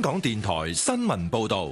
港電台新聞報道。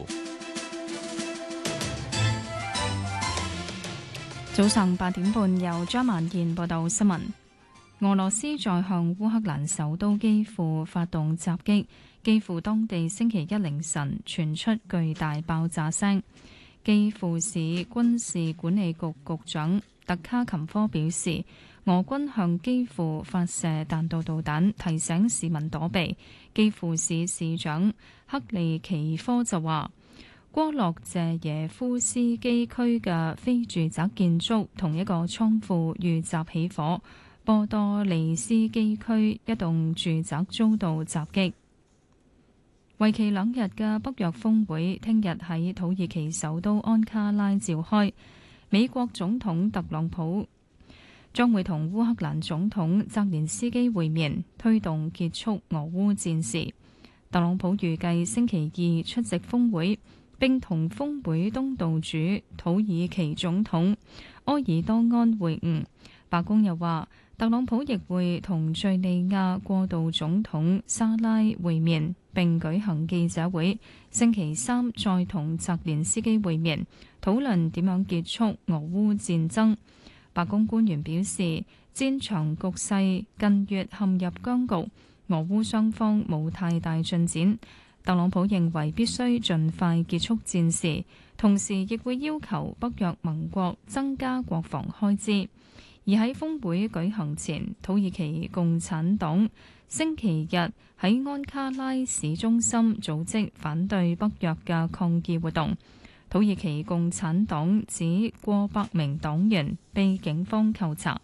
早上8點半，由張曼燕報道新聞。俄羅斯再向烏克蘭首都基輔發動襲擊，基輔當地星期一凌晨傳出巨大爆炸聲。基輔市軍事管理局局長特卡琴科表示，俄軍向基輔發射彈道導彈，提醒市民躲避。基輔市市長克利奇科就話，戈洛謝耶夫斯基區嘅非住宅建築同一個倉庫遇襲起火，波多利斯基區一棟住宅遭到襲擊。為期2日嘅北約峰會聽日喺土耳其首都安卡拉召開，美國總統特朗普將會同烏克蘭總統澤連斯基會面，推動結束俄烏戰事。特朗普預計星期二出席峰會，並同峰會東道主土耳其總統埃爾多安會晤。白宮又話，特朗普亦會同敘利亞過渡總統沙拉會面，並舉行記者會。星期三再同澤連斯基會面，討論點樣結束俄烏戰爭。白宮官員表示，戰場局勢近月陷入僵局，俄烏雙方冇太大進展。特朗普認為必須盡快結束戰事，同時亦會要求北約盟國增加國防開支。而喺峰會舉行前，土耳其共產黨星期日喺安卡拉市中心組織反對北約嘅抗議活動。土耳其共產黨指過百名黨員被警方扣查。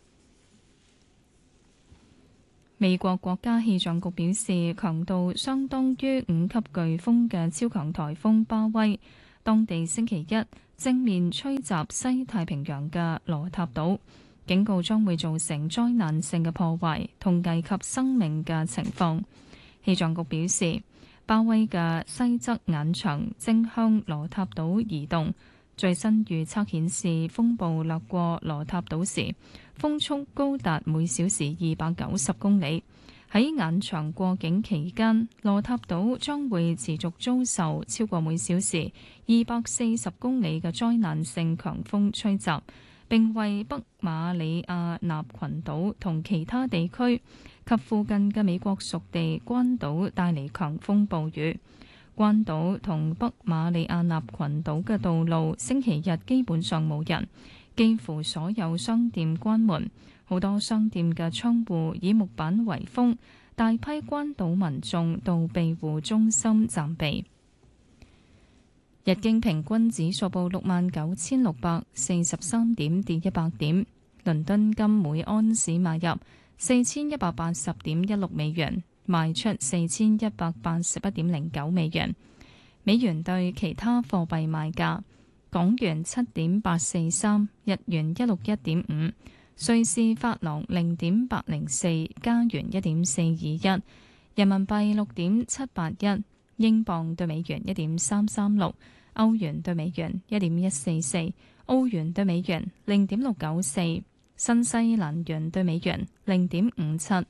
美國國家氣象局表示，強度相當於5級颶風嘅超強颱風巴威，當地星期一正面吹襲西太平洋嘅羅塔島，警告將會造成災難性嘅破壞同危及生命嘅情況。氣象局表示，巴威嘅西側眼場正向羅塔島移動，最新預測顯示風暴掠過羅塔島時，風速高達每小時290公里。喺眼場過境期間，羅塔島將會持續遭受超過每小時240公里嘅災難性強風吹襲，並為北馬里亞納群島同其他地區及附近嘅美國屬地關島帶嚟強風暴雨。關島同北馬里亞納群島嘅道路星期日基本上冇人，幾乎所有商店關門，好多商店嘅窗戶以木板圍封，大批關島民眾到庇護中心暫避。日經平均指數報69,643點，跌100點。倫敦金每安士買入4180.16美元，賣出4181.09美元。美元對其他貨幣賣價：港元7.843，日元161.5，瑞士法郎0.804，加元1.421，人民幣6.781，英鎊對美元1.336，歐元對美元1.144，澳元對美元0.694，新西蘭元對美元0.57。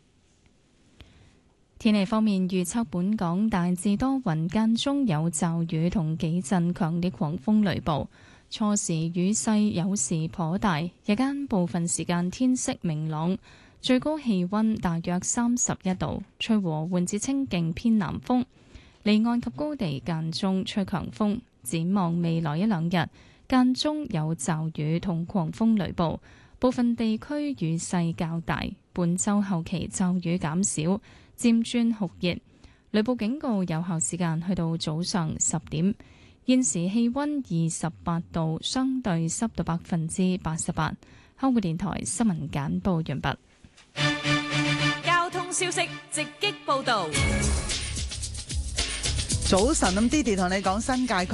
天氣方面，預測本港大致多雲，間中有驟雨同幾陣強烈狂風雷暴，初時雨勢有時頗大，日間部分時間天色明朗，最高氣溫大約31度，吹和緩至清勁偏南風，離岸及高地間中吹強風。展望未來1-2日，間中有驟雨同狂風雷暴，部分地區雨勢較大。本週後期驟雨減少，漸轉酷熱，雷暴警告有效時間去到早上10點。現時氣溫28度，相對濕度88%。香港電台新聞簡報完畢。 交通消息直擊報道。 早晨，咁 Didi 同你講新界區啦。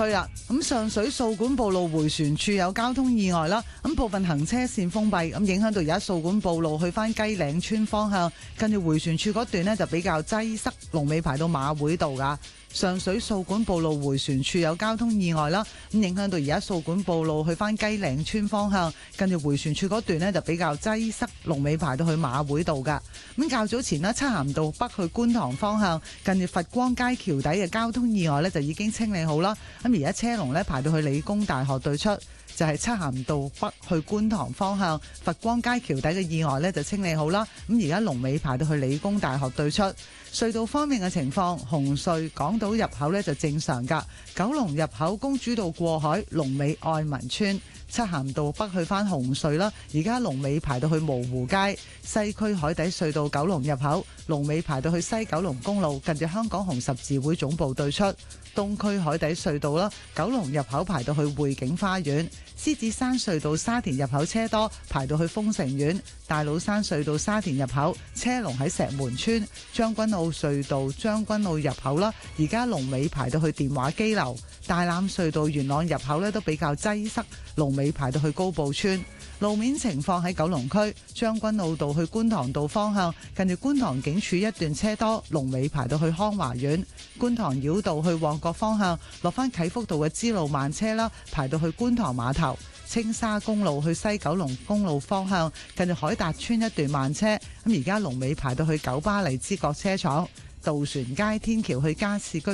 咁上水掃管埔路迴旋處有交通意外啦，咁部分行車線封閉，咁影響到而家掃管埔路去翻雞嶺村方向，跟住迴旋處嗰段呢就比較擠塞，龍尾排到馬會道噶。上水掃管埔路迴旋處有交通意外啦，咁影響到而家掃管埔路去翻雞嶺村方向，跟住迴旋處嗰段呢就比較擠塞，龍尾排到去馬會道噶。咁較早前呢，漆咸道北去觀塘方向，近住佛光街橋底嘅交通意外呢就已經清理好啦，咁而家車龍呢排到去理工大學對出。就係漆咸道北去觀塘方向佛光街橋底嘅意外呢就清理好啦，咁而家龍尾排到去理工大學對出。隧道方面嘅情況，紅隧港島入口呢就正常㗎，九龍入口公主道過海龍尾愛民村，漆咸道北去返紅隧啦，而家龍尾排到去蕪湖街，西區海底隧道九龍入口龍尾排到去西九龍公路近住香港紅十字會總部對出。東區海底隧道啦，九龍入口排到去匯景花園，獅子山隧道沙田入口車多，排到去豐城苑，大老山隧道沙田入口車龍喺石門村，將軍澳隧道將軍澳入口啦，而家龍尾排到去電話機樓，大欖隧道元朗入口呢都比較擠塞，龍尾排到去高埔村。路面情況喺九龍區將軍澳道去觀塘道方向，近住觀塘警署一段車多，龍尾排到去康華苑。觀塘繞道去旺角方向，落返啟福道嘅支路慢車啦，排到去觀塘碼頭。青沙公路去西九龍公路方向，近住海達村一段慢車，咁而家龍尾排到去九巴黎之角車廠。渡船街天橋去加士居